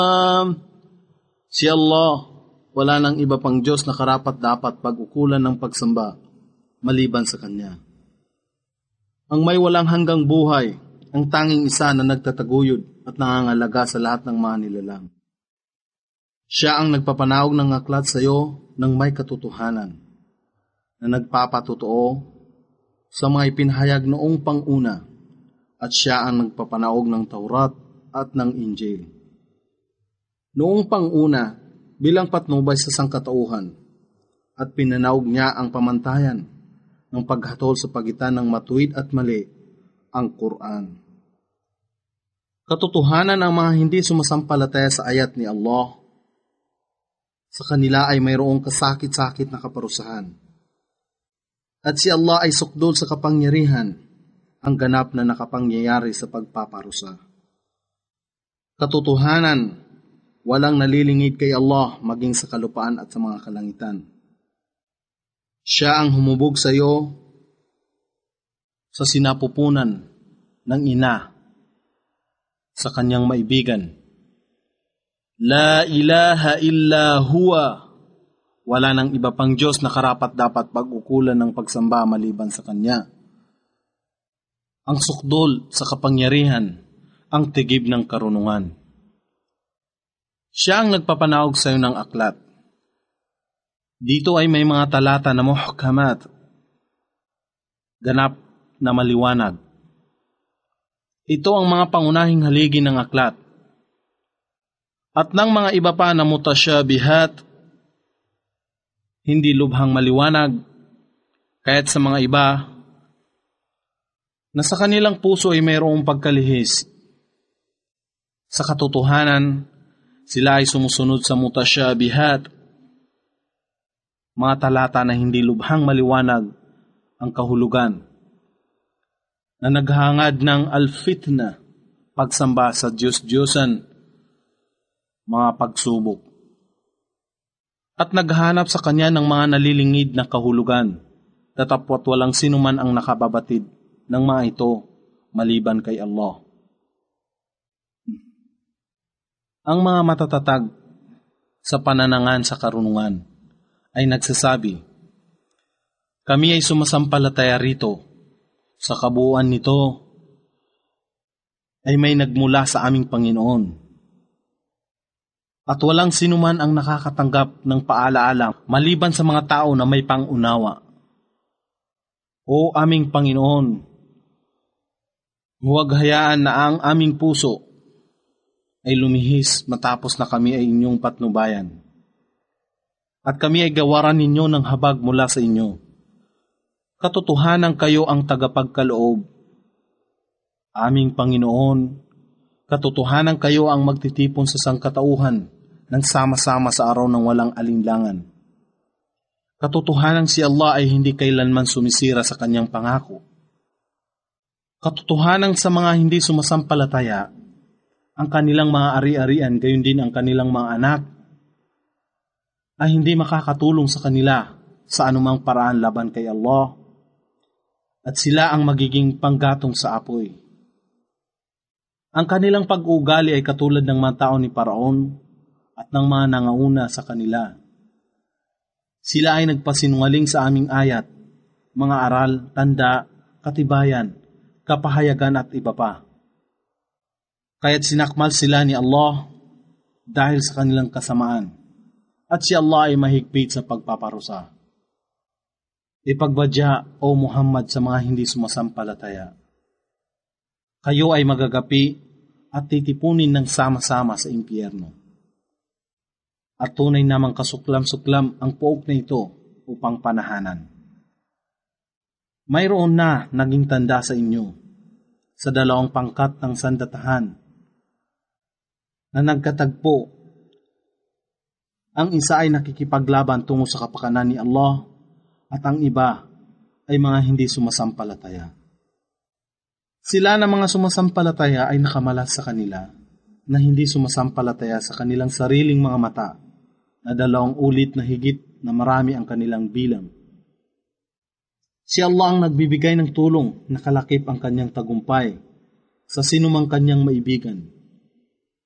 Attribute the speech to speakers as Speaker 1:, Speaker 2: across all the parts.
Speaker 1: Si Allah, wala nang iba pang Diyos na karapat-dapat pag-ukulan ng pagsamba maliban sa Kanya. Ang may walang hanggang buhay, ang tanging isa na nagtataguyod at nangangalaga sa lahat ng mga nilalang. Siya ang nagpapanawag ng aklat sa iyo ng may katotohanan, na nagpapatotoo sa mga ipinahayag noong panguna, at siya ang nagpapanawag ng Taurat at ng Injil. Noong panguna, bilang patnubay sa sangkatauhan, at pinanawag niya ang pamantayan ng paghatol sa pagitan ng matuwid at mali, ang Quran. Katotohanan ang mga hindi sumasampalataya sa ayat ni Allah. Sa kanila ay mayroong kasakit-sakit na kaparusahan. At si Allah ay sukdol sa kapangyarihan, ang ganap na nakapangyayari sa pagpaparusa. Katotohanan, walang nalilingid kay Allah maging sa kalupaan at sa mga kalangitan. Siya ang humubog sa iyo sa sinapupunan ng ina sa kanyang maibigan. La ilaha illa huwa. Wala nang iba pang Diyos na karapat-dapat pag-ukulan ng pagsamba maliban sa Kanya. Ang sukdol sa kapangyarihan, ang tigib ng karunungan. Siya ang nagpapanawag sa iyo ng aklat. Dito ay may mga talata na muhkamat, ganap na maliwanag. Ito ang mga pangunahing haligi ng aklat. At ng mga iba pa na mutasyabihat, hindi lubhang maliwanag, kaya't sa mga iba, na sa kanilang puso ay mayroong pagkalihis. Sa katotohanan, sila ay sumusunod sa mutasyabihat, mga talata na hindi lubhang maliwanag ang kahulugan, na naghangad ng al-fitna, pagsamba sa Diyos-Diyosan, mga pagsubok, at naghahanap sa Kanya ng mga nalilingid na kahulugan, tatapwat walang sinuman ang nakababatid ng mga ito maliban kay Allah. Ang mga matatatag sa pananangan sa karunungan ay nagsasabi, kami ay sumasampalataya rito. Sa kabuuan nito ay may nagmula sa aming Panginoon. At walang sinuman ang nakakatanggap ng paalaala maliban sa mga tao na may pangunawa. O aming Panginoon, huwag hayaan na ang aming puso ay lumihis matapos na kami ay inyong patnubayan. At kami ay gawaran ninyo ng habag mula sa inyo. Katotohanan kayo ang tagapagkaloob. Aming Panginoon, katotohanan kayo ang magtitipon sa sangkatauhan ng sama-sama sa araw ng walang alinlangan. Katotohanan si Allah ay hindi kailanman sumisira sa kanyang pangako. Katotohanan sa mga hindi sumasampalataya, ang kanilang mga ari-arian, gayon din ang kanilang mga anak, ay hindi makakatulong sa kanila sa anumang paraan laban kay Allah, at sila ang magiging panggatong sa apoy. Ang kanilang pag-uugali ay katulad ng mga tao ni Paraon at ng mga nangauna sa kanila. Sila ay nagpasinungaling sa aming ayat, mga aral, tanda, katibayan, kapahayagan at iba pa. Kaya't sinakmal sila ni Allah dahil sa kanilang kasamaan, at si Allah ay mahigpit sa pagpaparusa. Ipagbadya, O Muhammad, sa mga hindi sumasampalataya. Kayo ay magagapi at titipunin ng sama-sama sa impyerno. At tunay namang kasuklam-suklam ang puok na ito upang panahanan. Mayroon na naging tanda sa inyo sa dalawang pangkat ng sandatahan na nagkatagpo. Ang isa ay nakikipaglaban tungo sa kapakanan ni Allah at ang iba ay mga hindi sumasampalataya. Sila na mga sumasampalataya ay nakamalas sa kanila na hindi sumasampalataya sa kanilang sariling mga mata na 2 ulit na higit na marami ang kanilang bilang. Si Allah ang nagbibigay ng tulong na kalakip ang kanyang tagumpay sa sinumang kanyang maibigan.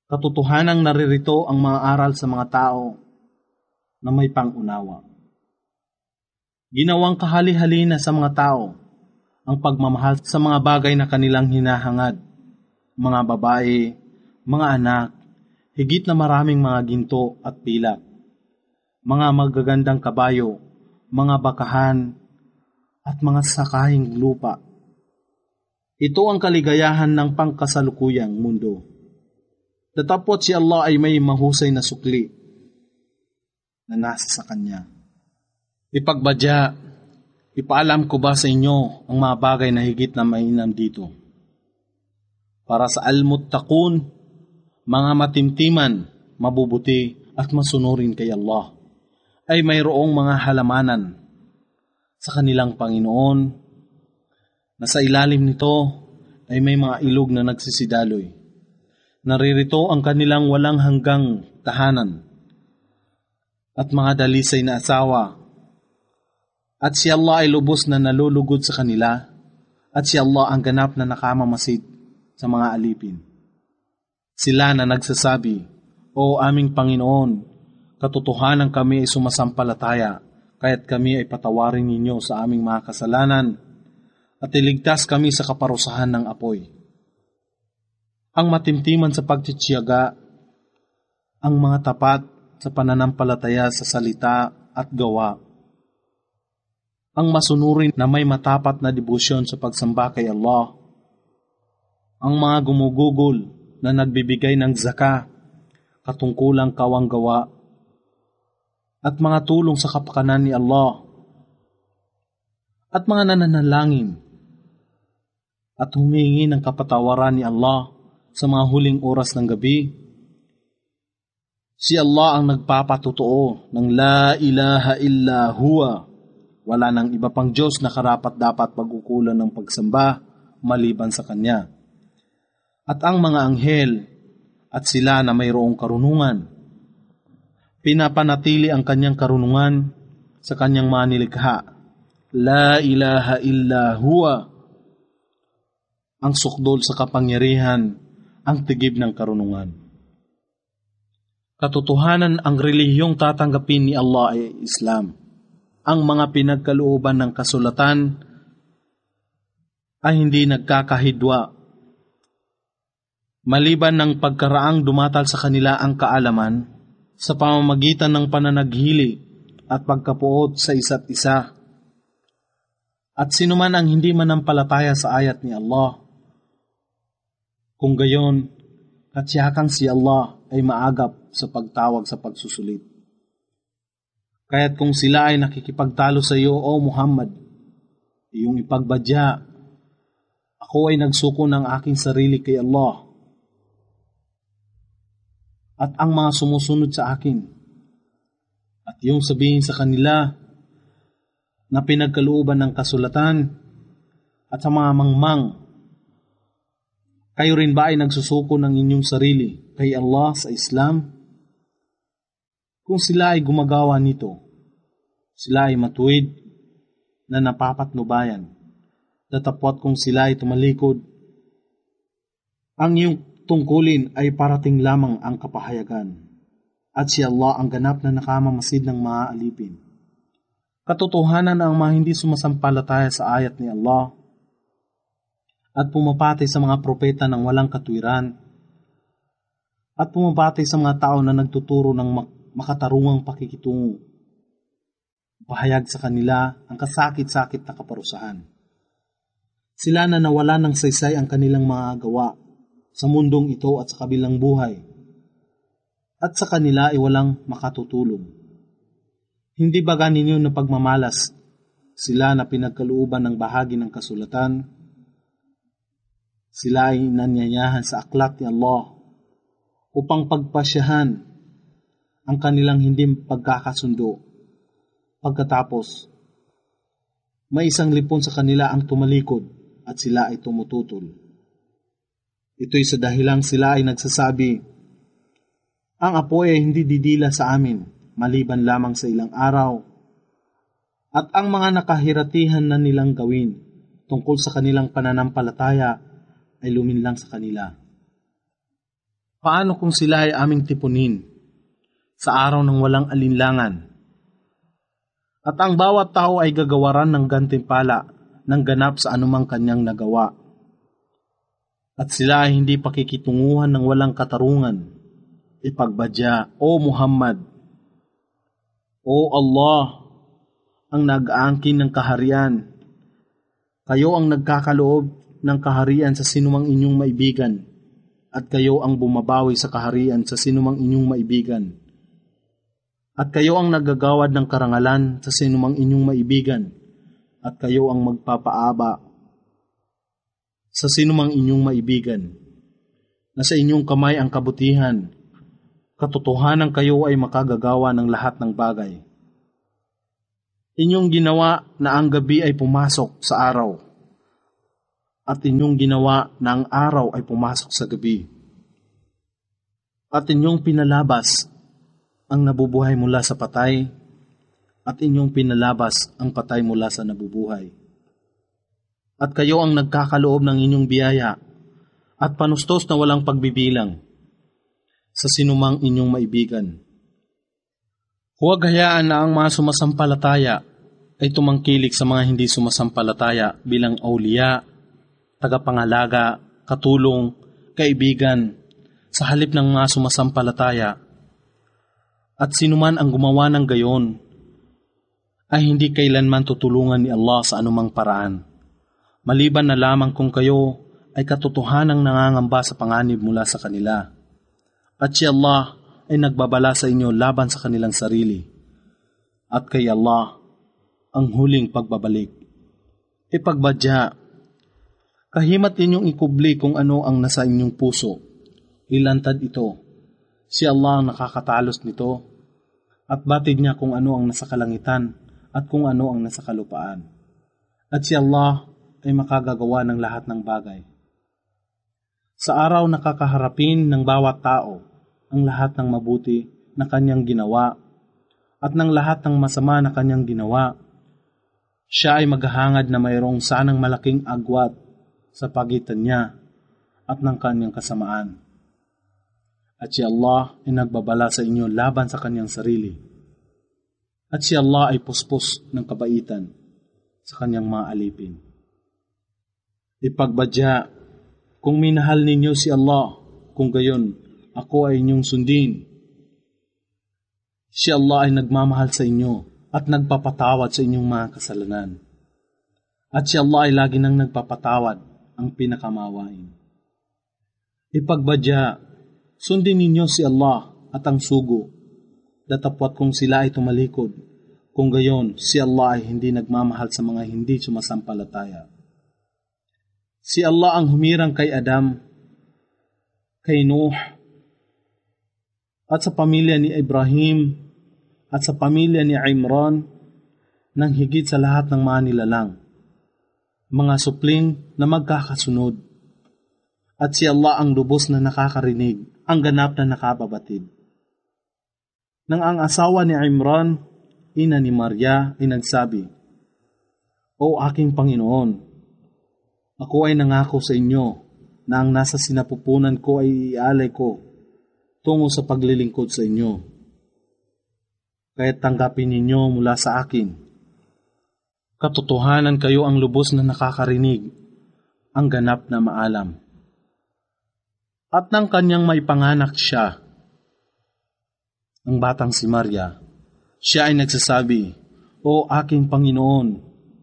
Speaker 1: Katotohanang naririto ang mga aral sa mga tao na may pangunawa. Ginawang kahali-halina sa mga tao ang pagmamahal sa mga bagay na kanilang hinahangad, mga babae, mga anak, higit na maraming mga ginto at pilak, mga magagandang kabayo, mga bakahan, at mga sakahing lupa. Ito ang kaligayahan ng pangkasalukuyang mundo. Datapot si Allah ay may mahusay na sukli na nasa sa Kanya. Ipagbadya, ipaalam ko ba sa inyo ang mga bagay na higit na mainam dito? Para sa al-muttaqun, mga matimtiman, mabubuti at masunurin kay Allah, ay mayroong mga halamanan sa kanilang Panginoon na sa ilalim nito ay may mga ilog na nagsisidaloy. Naririto ang kanilang walang hanggang tahanan at mga dalisay na asawa. At si Allah ay lubos na nalulugod sa kanila at si Allah ang ganap na nakamamasid sa mga alipin. Sila na nagsasabi, O aming Panginoon, katotohanan kami ay sumasampalataya, kaya't kami ay patawarin ninyo sa aming mga kasalanan at iligtas kami sa kaparusahan ng apoy. Ang matimtiman sa pagtitiyaga, ang mga tapat sa pananampalataya sa salita at gawa, ang masunurin na may matapat na debosyon sa pagsamba kay Allah, ang mga gumugugol na nagbibigay ng zaka, katungkulang kawang gawa, at mga tulong sa kapakanan ni Allah, at mga nananalangin, at humingi ng kapatawaran ni Allah sa mga huling oras ng gabi. Si Allah ang nagpapatotoo ng La ilaha illa huwa. Wala nang iba pang Diyos na karapat-dapat pag-ukulan ng pagsamba maliban sa Kanya. At ang mga anghel at sila na mayroong karunungan, pinapanatili ang Kanyang karunungan sa Kanyang mga nilikha. La ilaha illa huwa. Ang sukdol sa kapangyarihan, ang tigib ng karunungan. Katotohanan ang relihiyong tatanggapin ni Allah ay Islam. Ang mga pinagkalooban ng kasulatan ay hindi nagkakahidwa. Maliban ng pagkaraang dumatal sa kanila ang kaalaman sa pamamagitan ng pananaghili at pagkapuot sa isa't isa. At sinuman ang hindi manampalataya sa ayat ni Allah, kung gayon, katsiyakang si Allah ay maagap sa pagtawag sa pagsusulit. Kaya't kung sila ay nakikipagtalo sa iyo, O Muhammad, iyong ipagbadya, ako ay nagsuko ng aking sarili kay Allah at ang mga sumusunod sa akin. At iyong sabihin sa kanila na pinagkalooban ng kasulatan at sa mga mangmang, kayo rin ba ay nagsusuko ng inyong sarili kay Allah sa Islam? Kung sila ay gumagawa nito, sila ay matuwid na napapatnubayan. Datapwat kung sila ay tumalikod, ang iyong tungkulin ay parating lamang ang kapahayagan. At si Allah ang ganap na nakamamasid ng mga alipin. Katotohanan ang mga hindi sumasampalataya sa ayat ni Allah at pumapatay sa mga propeta ng walang katwiran at pumapatay sa mga tao na nagtuturo ng makatarungang pakikitungo. Pahayag sa kanila ang kasakit-sakit na kaparusahan. Sila na nawala ng saysay ang kanilang mga gawa sa mundong ito at sa kabilang buhay, at sa kanila ay walang makatutulong. Hindi ba ganinyo na pagmamalas sila na pinagkalooban ng bahagi ng kasulatan? Sila ay inanyayahan sa aklat ni Allah upang pagpasyahan ang kanilang hindi pagkakasundo. Pagkatapos, may isang lipon sa kanila ang tumalikod at sila ay tumututol. Ito'y sa dahilang sila ay nagsasabi, ang apoy ay hindi didila sa amin, maliban lamang sa ilang araw, at ang mga nakahiratihan na nilang gawin tungkol sa kanilang pananampalataya ay luminlang sa kanila. Paano kung sila ay aming tipunin sa araw ng walang alinlangan? At ang bawat tao ay gagawaran ng gantimpala ng ganap sa anumang kanyang nagawa. At sila ay hindi pakikitunguhan ng walang katarungan. Ipagbadya, O Muhammad, O Allah, ang nag-aangkin ng kaharian. Kayo ang nagkakaloob ng kaharian sa sinumang inyong maibigan, at kayo ang bumabawi sa kaharian sa sinumang inyong maibigan. At kayo ang naggagawad ng karangalan sa sinumang inyong maibigan, at kayo ang magpapaaba sa sinumang inyong maibigan. Nasa inyong kamay ang kabutihan, katotohanan kayo ay makagagawa ng lahat ng bagay. Inyong ginawa na ang gabi ay pumasok sa araw, at inyong ginawa na ang araw ay pumasok sa gabi. At inyong pinalabas ang nabubuhay mula sa patay, at inyong pinalabas ang patay mula sa nabubuhay. At kayo ang nagkakaloob ng inyong biyaya, at panustos na walang pagbibilang sa sinumang inyong maibigan. Huwag hayaan na ang mga sumasampalataya ay tumangkilik sa mga hindi sumasampalataya bilang awliya, tagapangalaga, katulong, kaibigan, sa halip ng mga sumasampalataya. At sinuman ang gumawa ng gayon, ay hindi kailanman tutulungan ni Allah sa anumang paraan, maliban na lamang kung kayo ay katotohanang nangangamba sa panganib mula sa kanila. At si Allah ay nagbabala sa inyo laban sa kanilang sarili. At kay Allah ang huling pagbabalik. Ipagbadya, kahimat ninyong ikubli kung ano ang nasa inyong puso. Ilantad ito. Si Allah ang nakakatalos nito, at batid niya kung ano ang nasa kalangitan at kung ano ang nasa kalupaan. At si Allah ay makagagawa ng lahat ng bagay. Sa araw nakakaharapin ng bawat tao ang lahat ng mabuti na kanyang ginawa at ng lahat ng masama na kanyang ginawa. Siya ay maghahangad na mayroong sanang malaking agwat sa pagitan niya at ng kanyang kasamaan. At si Allah ay nagbabala sa inyo laban sa kanyang sarili. At si Allah ay puspos ng kabaitan sa kanyang mga alipin. Ipagbadya, kung minahal ninyo si Allah, kung gayon, ako ay inyong sundin. Si Allah ay nagmamahal sa inyo at nagpapatawad sa inyong mga kasalanan. At si Allah ay lagi nang nagpapatawad, ang pinakamawain. Ipagbadya, sundin ninyo si Allah at ang sugo, datapwat kung sila ay tumalikod, kung gayon si Allah ay hindi nagmamahal sa mga hindi sumasampalataya. Si Allah ang humirang kay Adam, kay Nuh, at sa pamilya ni Ibrahim, at sa pamilya ni Imran, nang higit sa lahat ng mga nilalang, mga supling na magkakasunod. At si Allah ang lubos na nakakarinig, ang ganap na nakababatid. Nang ang asawa ni Imran, ina ni Maria, ay nagsabi, O aking Panginoon, ako ay nangako sa inyo na ang nasa sinapupunan ko ay ialay ko tungo sa paglilingkod sa inyo. Kaya tanggapin ninyo mula sa akin. Katotohanan kayo ang lubos na nakakarinig, ang ganap na maalam. At nang kanyang maipanganak siya, ang batang si Maria, siya ay nagsasabi, O aking Panginoon,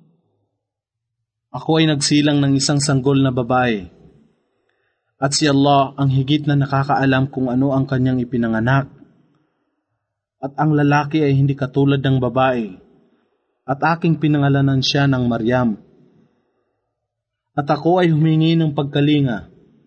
Speaker 1: ako ay nagsilang ng isang sanggol na babae, at si Allah ang higit na nakakaalam kung ano ang kanyang ipinanganak. At ang lalaki ay hindi katulad ng babae, at aking pinangalanan siya ng Maryam. At ako ay humingi ng pagkalinga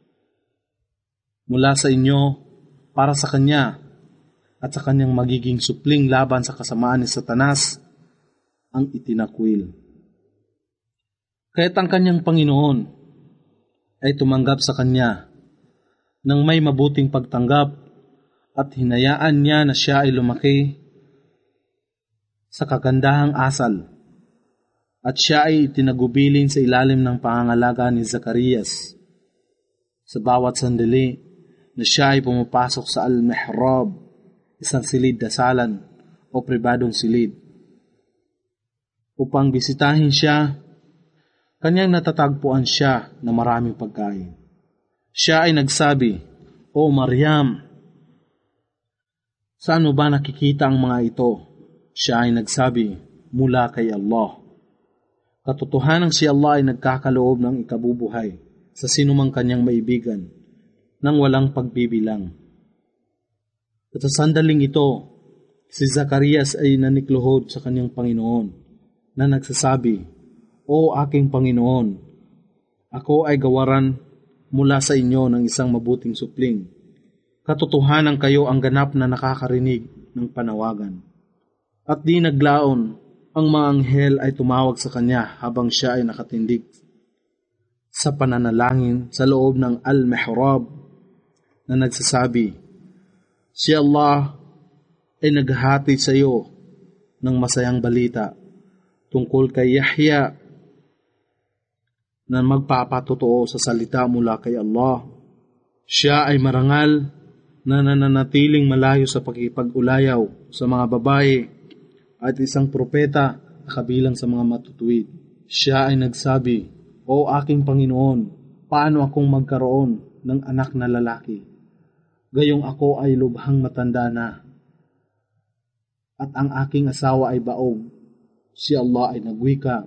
Speaker 1: mula sa inyo para sa kanya at sa kanyang magiging supling laban sa kasamaan ni Satanas, ang itinakwil. Kaya't ang kanyang Panginoon ay tumanggap sa kanya ng may mabuting pagtanggap at hinayaan niya na siya ay lumaki sa kagandahang asal at siya ay itinagubilin sa ilalim ng pangangalaga ni Zacarias. Sa bawat sandali, na siya ay pumapasok sa al-mihrab, isang silid dasalan o pribadong silid, upang bisitahin siya. Kanyang natatagpuan siya na maraming pagkain. Siya ay nagsabi, "O Maryam, saan mo ba nakikita ang mga ito?" Siya ay nagsabi, "Mula kay Allah." Katotohanan si Allah ay nagkakaloob ng ikabubuhay sa sinumang kanyang maibigan nang walang pagbibilang. At sa sandaling ito, si Zacarias ay nanikluhod sa kanyang Panginoon na nagsasabi, "O aking Panginoon, ako ay gawaran mula sa inyo ng isang mabuting supling. Katotohanan kayo ang ganap na nakakarinig ng panawagan." At di naglaon, ang mga anghel ay tumawag sa kanya habang siya ay nakatindig sa pananalangin sa loob ng al-mihrab na nagsasabi, "Si Allah ay naghahati sa iyo ng masayang balita tungkol kay Yahya na magpapatotoo sa salita mula kay Allah. Siya ay marangal na nananatiling malayo sa pakipag-ulayaw sa mga babae at isang propeta na kabilang sa mga matutuwid." Siya ay nagsabi, "O aking Panginoon, paano akong magkaroon ng anak na lalaki? Gayong ako ay lubhang matanda na, at ang aking asawa ay baog." Si Allah ay nagwika.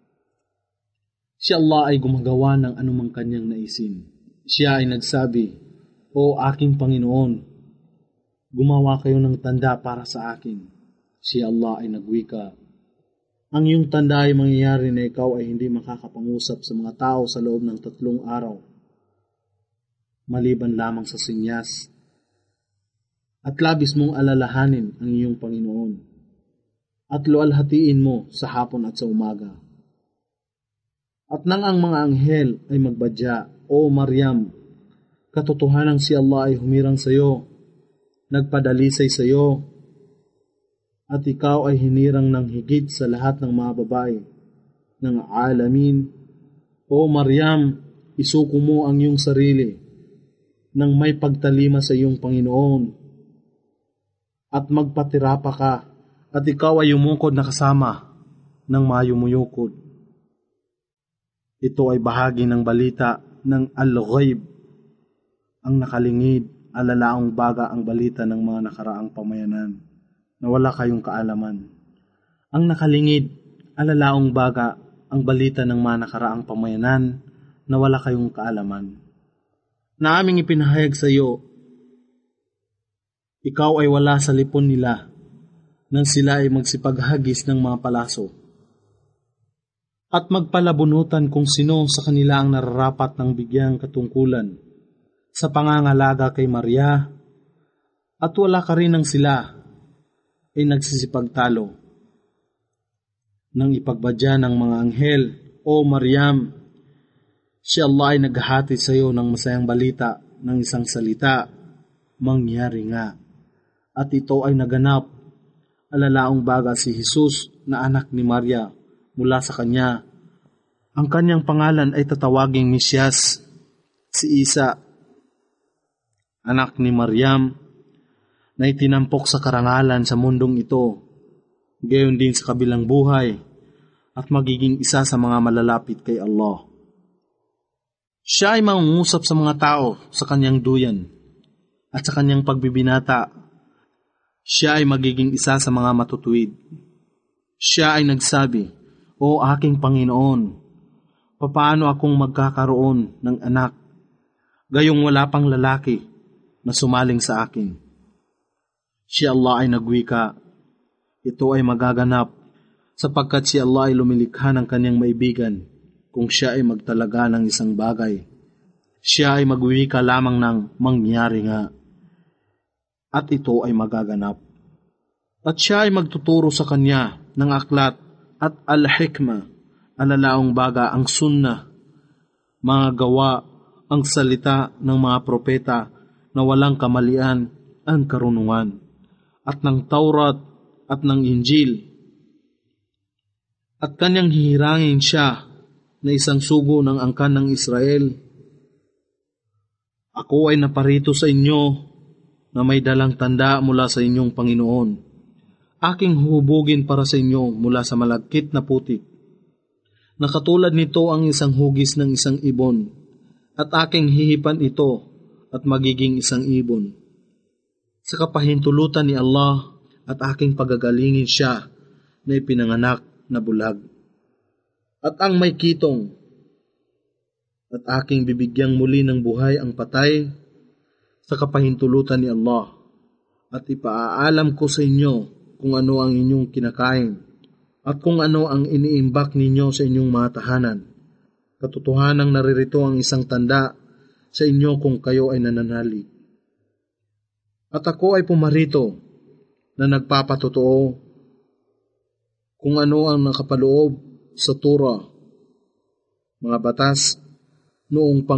Speaker 1: Si Allah ay gumagawa ng anumang kanyang naisin. Siya ay nagsabi, "O aking Panginoon, gumawa kayo ng tanda para sa akin." Si Allah ay nagwika, "Ang iyong tanda ay mangyayari na ikaw ay hindi makakapangusap sa mga tao sa loob ng 3 araw, maliban lamang sa sinyas. At labis mong alalahanin ang iyong Panginoon, at lualhatiin mo sa hapon at sa umaga." At nang ang mga anghel ay magbadya, "O Maryam, katotohanan si Allah ay humirang sa iyo, nagpadalisay sa iyo, at ikaw ay hinirang ng higit sa lahat ng mga babae ng alamin. O Maryam, isuko mo ang iyong sarili nang may pagtalima sa iyong Panginoon, at magpatirapa ka, at ikaw ay yumukod na kasama ng mga yumuyukod." Ito ay bahagi ng balita ng al-ghaib, ang nakalingid, alalaong baga ang balita ng mga nakaraang pamayanan na wala kayong kaalaman. Ang nakalingid, alalaong baga ang balita ng mga nakaraang pamayanan na wala kayong kaalaman. Na aming ipinahayag sa iyo, ikaw ay wala sa lipon nila nang sila ay magsipaghagis ng mga palaso, at magpalabunutan kung sino sa kanila ang nararapat ng bigyang katungkulan sa pangangalaga kay Maria, at wala ka rin ng sila ay nagsisipagtalo. Nang ipagbadya ng mga anghel, "O Maryam, si Allah ay naghahati sa iyo ng masayang balita ng isang salita, mangyari nga." At ito ay naganap, alalaong baga si Jesus na anak ni Maria mula sa kanya. Ang kanyang pangalan ay tatawaging Mesyas, si Isa, anak ni Maryam, na itinampok sa karangalan sa mundong ito, gayon din sa kabilang buhay, at magiging isa sa mga malalapit kay Allah. Siya ay mangungusap sa mga tao sa kanyang duyan, at sa kanyang pagbibinata, siya ay magiging isa sa mga matutuwid. Siya ay nagsabi, "O aking Panginoon, papaano akong magkakaroon ng anak, gayong wala pang lalaki na sumaling sa akin?" Si Allah ay nagwika, "Ito ay magaganap sapagkat si Allah ay lumilikha ng kanyang maibigan kung siya ay magtalaga ng isang bagay. Siya ay magwika lamang ng mangyari nga, at ito ay magaganap. At siya ay magtuturo sa kanya ng aklat at al-hikmah, alalaong baga ang sunnah, mga gawa, ang salita ng mga propeta na walang kamalian ang karunungan, at ng Taurat at ng Injil. At kanyang hihirangin siya na isang sugo ng angkan ng Israel. Ako ay naparito sa inyo na may dalang tanda mula sa inyong Panginoon. Aking hubugin para sa inyo mula sa malagkit na putik. Nakatulad nito ang isang hugis ng isang ibon, at aking hihipan ito at magiging isang ibon. Sa kapahintulutan ni Allah at aking pagagalingin siya na ipinanganak na bulag. At ang may kitong, at aking bibigyang muli ng buhay ang patay sa kapahintulutan ni Allah, at ipaaalam ko sa inyo kung ano ang inyong kinakain at kung ano ang iniimbak ninyo sa inyong mga tahanan. Katotohanang naririto ang isang tanda sa inyo kung kayo ay nananalig. At ako ay pumarito na nagpapatotoo kung ano ang nakapaloob sa Torah, mga batas noong